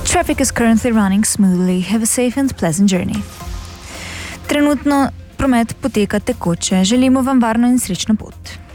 Traffic is currently running smoothly. Have a safe and pleasant journey. Trenutno promet poteka tekoče. Želimo vam varno in srečno pot.